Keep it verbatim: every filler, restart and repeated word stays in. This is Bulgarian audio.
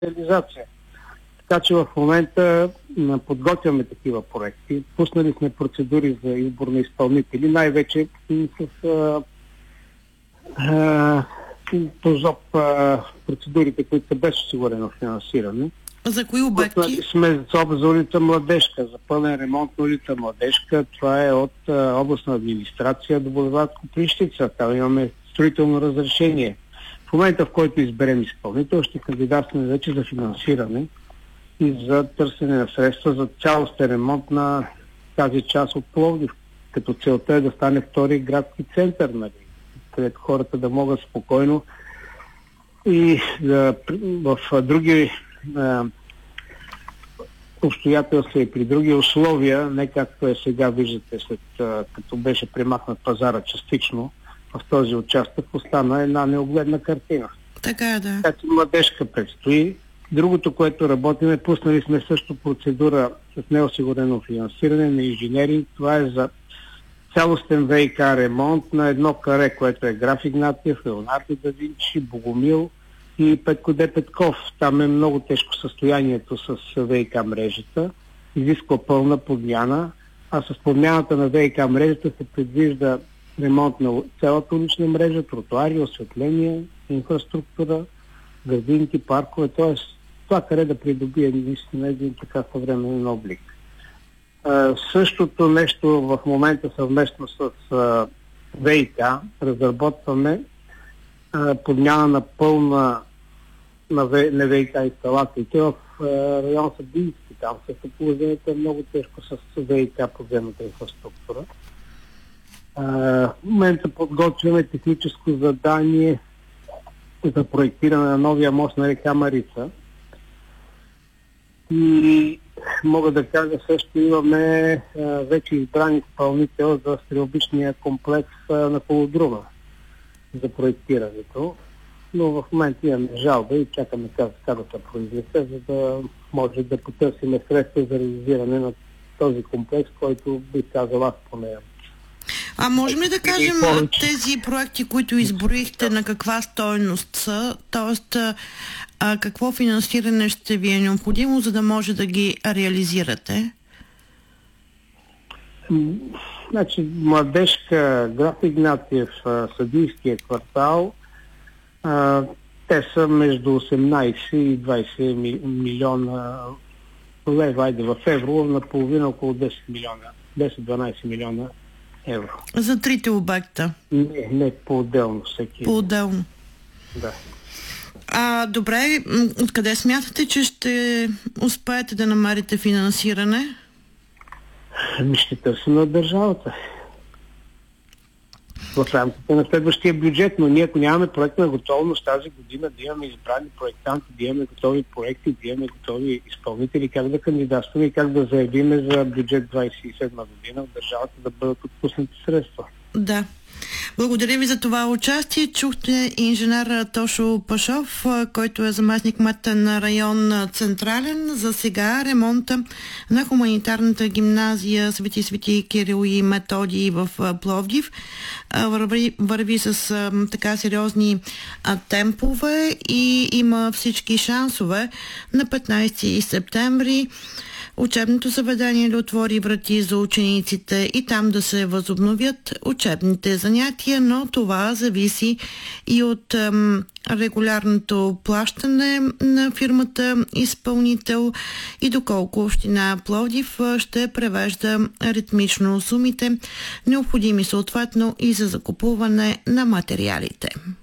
реализация. Така че в момента подготвяме такива проекти. Пуснали сме процедури за избор на изпълнители, най-вече с а, а, по ЗОП а, процедурите, които са без осигурено финансиране. За кои обекти? Пуснали сме ЗОП за улица Младежка, за пълен ремонт на улица Младежка. Това е от а, областна администрация до булевард Копривщица. Там имаме строително разрешение. В момента, в който изберем изпълнител, ще кандидатстваме вече за финансиране и за търсене на средства за цялостен ремонт на тази част от Пловдив, като целта е да стане втори градски център, нали, където хората да могат спокойно и да, в други а, обстоятелства и при други условия, не както е сега, виждате, след а, като беше премахнат пазара частично, в този участък остана една неогледна картина. Така е, да. Така че Младежка предстои. Другото, което работиме, пуснали сме също процедура с неосигурено финансиране на инженеринг. Това е за цялостен ВиК ремонт на едно каре, което е Граф Игнатиев, Леонардо да Винчи, Богомил и Петко Де Петков. Там е много тежко състоянието с ВиК мрежата. Изисква пълна подмяна, а с подмяната на ВиК мрежата се предвижда ремонт на цялата улична мрежа, тротуари, осветление, инфраструктура, градинки, паркове, т.е. това къде да придобие наистина един така съвременен облик. А, същото нещо в момента съвместно с а, ВиК разработваме а, подмяна на пълна на, в, на ВиК инсталациите в а, район Съдийски. Там също положението е много тежко с ВиК подземната инфраструктура. Uh, в момента подготвяме техническо задание за проектиране на новия мост на река Марица. И мога да кажа, също имаме uh, вече избран изпълнител за стрелбичния комплекс uh, на Полудрума за проектирането. Но в момента имаме жалба и чакаме как да се произнесе, за да може да потърсим средства за реализиране на този комплекс, който би казал аз по нея. А можем ли да кажем тези проекти, които изброихте, на каква стойност са? Тоест, а, какво финансиране ще ви е необходимо, за да може да ги реализирате? Значи, Младежка, Граф Игнатиев, Съдийския квартал, а, те са между осемнайсет и двайсет милиона лева, айде в евро, наполовина около десет милиона, десет-дванайсет милиона евро. За трите обекта? Не, не по-отделно всеки. По-отделно? Да. А, добре, откъде смятате, че ще успеете да намерите финансиране? Ми ще търсим от държавата. В рамките на следващия бюджет, но ние ако нямаме проектна готовност тази година, да имаме избрани проектанти, да имаме готови проекти, да имаме готови изпълнители, как да кандидатстваме и как да заявиме за бюджет двайсет и седма година от държавата да бъдат отпуснати средства. Да. Благодаря ви за това участие. Чухте инженер Тошо Пашов, който е заместник-кмет на район Централен. За сега ремонта на хуманитарната гимназия Свети Свети Кирил и Методий в Пловдив върви, върви с а, така сериозни а, темпове и има всички шансове на петнайсети септември учебното заведение да отвори врати за учениците и там да се възобновят учебните занятия, но това зависи и от ем, регулярното плащане на фирмата изпълнител и доколко община Пловдив ще превежда ритмично сумите, необходими съответно и за закупуване на материалите.